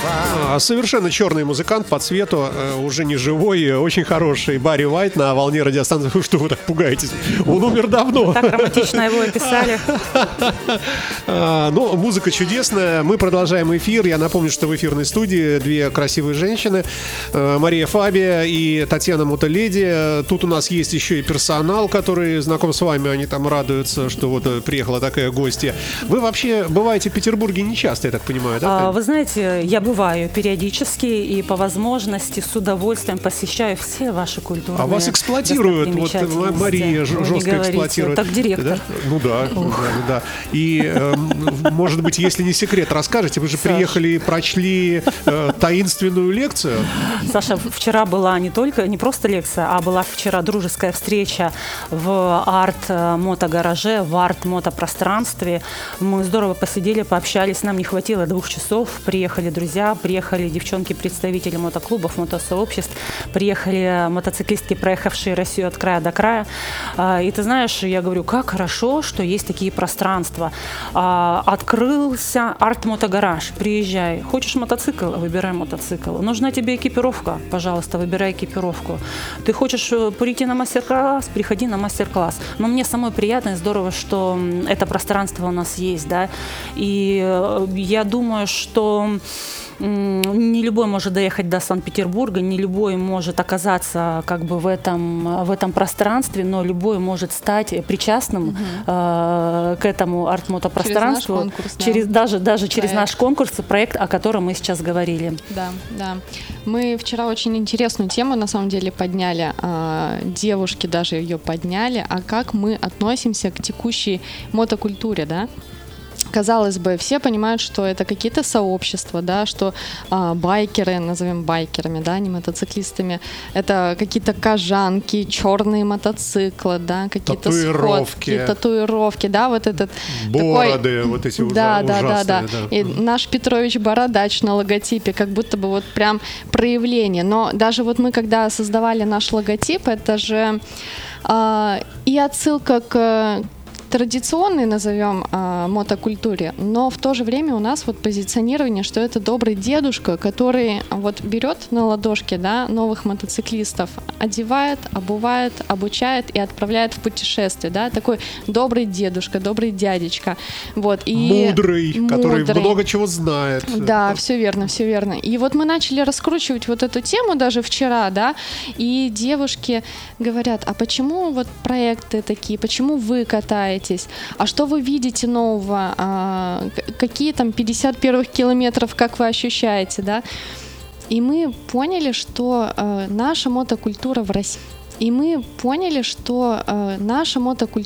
Совершенно черный музыкант по цвету, уже не живой, очень хороший Барри Уайт на волне радиостанции. Что вы так пугаетесь? Он умер давно. Так романтично его описали. Ну, музыка чудесная. Мы продолжаем эфир. Я напомню, что в эфирной студии две красивые женщины. Мария Фабия и Татьяна Муталеди. Тут у нас есть еще и персонал, который знаком с вами. Они там радуются, что вот приехала такая гостья. Вы вообще бываете в Петербурге нечасто, я так понимаю, да? Вы знаете, я бываю периодически и по возможности с удовольствием посещаю все ваши культурные. А вас эксплуатируют, вот Мария жестко эксплуатирует. Так директор. Да? Ну да. И, может быть, если не секрет, расскажите, вы же приехали и прочли таинственную лекцию. Саша, вчера была не просто лекция, а была вчера дружеская встреча в арт-мото-гараже, в арт-мото-пространстве. Мы здорово посидели, пообщались, нам не хватило 2 часов. Приехали друзья, приехали девчонки-представители мотоклубов, мотосообществ, приехали мотоциклистки, проехавшие Россию от края до края. И ты знаешь, я говорю, как хорошо, что есть такие пространства. Открылся арт-мото-гараж, приезжай. Хочешь мотоцикл? Выбирай мотоцикл. Нужна тебе экипировка? Пожалуйста, выбирай экипировку. Ты хочешь прийти на мастер-класс? Приходи на мастер-класс. Но мне самой приятно и здорово, что это пространство у нас есть, да. И я думаю, что не любой может доехать до Санкт-Петербурга, не любой может оказаться как бы в этом пространстве, но любой может стать причастным к этому арт-мото-пространству через наш конкурс, проект, о котором мы сейчас говорили. Да. Мы вчера очень интересную тему на самом деле подняли, девушки даже ее подняли, а как мы относимся к текущей мотокультуре, да? Казалось бы, все понимают, что это какие-то сообщества, да, что байкеры, назовем байкерами, да, не мотоциклистами, это какие-то кожанки, черные мотоциклы, да, какие-то татуировки, да, вот этот бороды, такой, вот эти ужасные. Да. И наш Петрович Бородач на логотипе, как будто бы вот прям проявление. Но даже вот мы, когда создавали наш логотип, это же и отсылка к традиционной, назовем, мотокультуре, но в то же время у нас вот позиционирование, что это добрый дедушка, который вот берет на ладошки, да, новых мотоциклистов, одевает, обувает, обучает и отправляет в путешествие, да, такой добрый дедушка, добрый дядечка, вот. И мудрый, который много чего знает. Да, все верно. И вот мы начали раскручивать вот эту тему даже вчера, да, и девушки говорят, а почему вот проекты такие, почему вы катаетесь? А что вы видите нового? Какие там 50 первых километров, как вы ощущаете, да? И мы поняли, что наша мотокультура в России